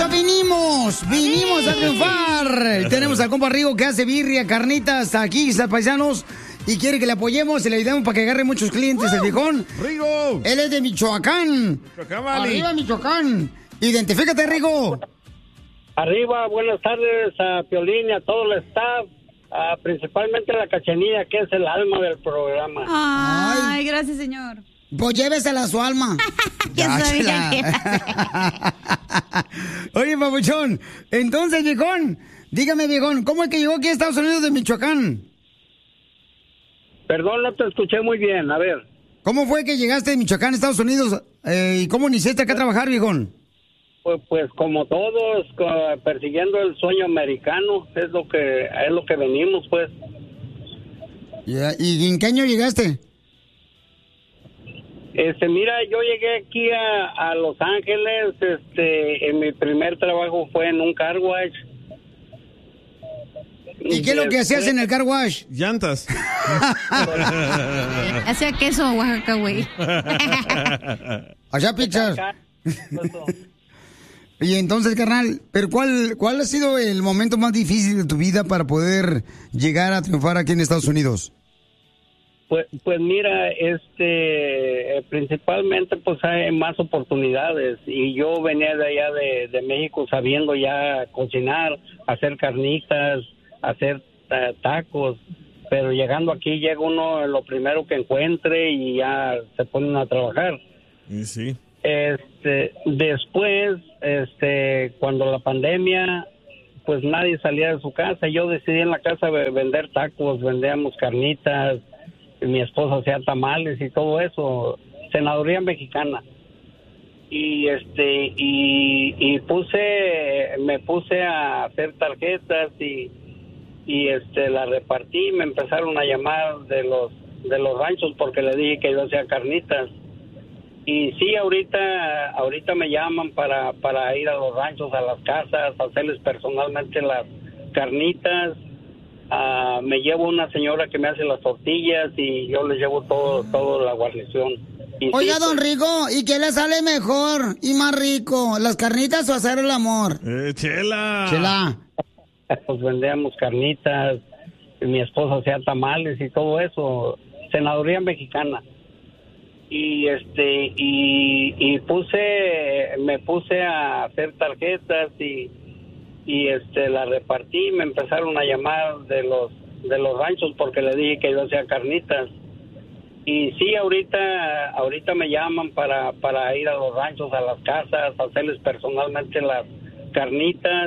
eso vinimos a triunfar. Tenemos al compa Rigo que hace birria, carnitas, aquí, paisanos, y quiere que le apoyemos y le ayudemos para que agarre muchos clientes, el viejón. ¡Rigo! Él es de Michoacán. Arriba, Michoacán. Identifícate, Rigo. Arriba, buenas tardes a Piolín y a todo el staff, principalmente a la Cachanilla, que es el alma del programa. Ay, gracias, señor. Pues llévesela a su alma. Oye, papuchón, entonces, viejón, dígame, viejón, ¿cómo es que llegó aquí a Estados Unidos de Michoacán? Perdón, no te escuché muy bien, a ver. ¿Cómo fue que llegaste de Michoacán a Estados Unidos y cómo iniciaste acá a trabajar, viejón? Pues como todos, persiguiendo el sueño americano, es lo que venimos, pues. ¿Y en qué año llegaste? Mira, yo llegué aquí a Los Ángeles, en mi primer trabajo fue en un car wash. ¿Y qué es lo que hacías en el car wash? Llantas. Hacía queso Oaxaca, güey. Hacía pizzas. Y entonces, carnal, pero ¿cuál ha sido el momento más difícil de tu vida para poder llegar a triunfar aquí en Estados Unidos? Pues mira, principalmente pues hay más oportunidades y yo venía de allá de México sabiendo ya cocinar, hacer carnitas, hacer tacos, pero llegando aquí llega uno lo primero que encuentre y ya se ponen a trabajar. Sí. Después, cuando la pandemia, pues nadie salía de su casa, yo decidí en la casa vender tacos, vendíamos carnitas, mi esposa hacía tamales y todo eso, senaduría mexicana. Y me puse a hacer tarjetas y la repartí, me empezaron a llamar de los ranchos porque le dije que yo hacía carnitas. Y sí, ahorita me llaman para ir a los ranchos, a las casas, hacerles personalmente las carnitas. Me llevo una señora que me hace las tortillas y yo les llevo todo la guarnición. Y oiga, sí, don Rigo, ¿y qué le sale mejor y más rico? ¿Las carnitas o hacer el amor? Chela. Pues vendíamos carnitas, mi esposa hacía tamales y todo eso, senaduría mexicana. Y me puse a hacer tarjetas y la repartí, me empezaron a llamar de los ranchos porque le dije que yo hacía carnitas. Y sí, ahorita me llaman para ir a los ranchos, a las casas, hacerles personalmente las carnitas.